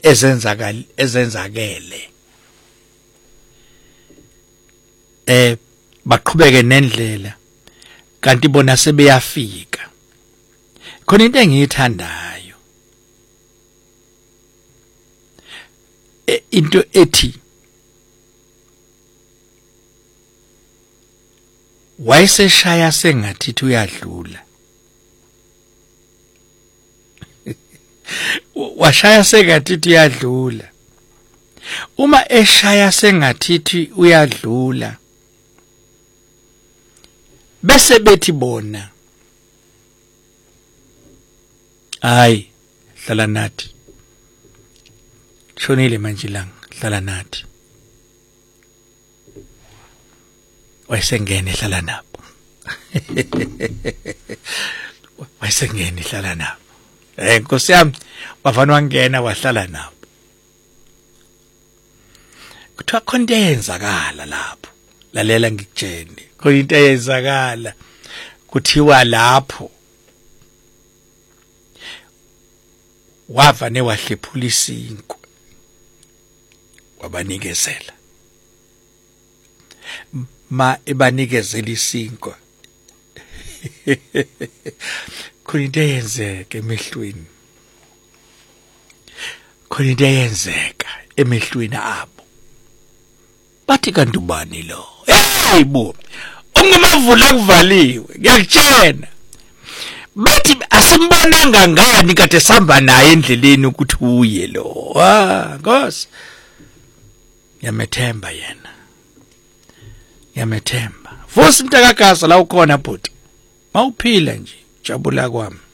ezenzakele baqhubeke nendlela kanti bona sebeyafika. Khona into engiyithandayo into ethi wayeseshaya sengathi uyadlula, washaya sengathi uyadlula. Uma eshaya sengathi uyadlula bese bethi bona, hayi hlala nathi, shonile manje ilanga, hlala nathi. Wayesengene hlala nabo. Wayesengene hlala nabo. Nkosi yami, wavana wangena wahlala nabo. Kuthiwa khona into eyenzakala lapho. Lalela ngikutshene. Khona into eyenzakala. Kuthiwa lapho wavane wahlephula isinkwa wabanikezela. Ma ebanikezela isinkwa khona into eyenzeka emehlweni, khona into eyenzeka emehlweni abo. Bathi kanti ubani lo? Hayibo, ungumavula kuvaliwe, ngiyakutshena. Bathi asimbonanga ngani kade sihamba naye endleleni ukuthi uye lo. Nkosi, yamethemba yena, yamethemba. Vusa umntakagaza la ukhona bhuti, mawuphila nje, jabula kwami.